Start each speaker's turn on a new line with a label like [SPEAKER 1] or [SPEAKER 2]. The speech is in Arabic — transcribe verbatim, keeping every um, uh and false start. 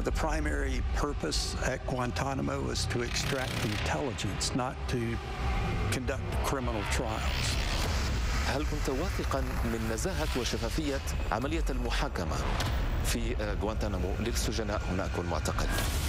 [SPEAKER 1] The primary purpose at Guantanamo is to extract intelligence, not to conduct criminal trials.
[SPEAKER 2] هل كنت واثقا من نزاهة وشفافية عملية المحاكمة في غوانتانامو للسجناء هناك والمعتقل؟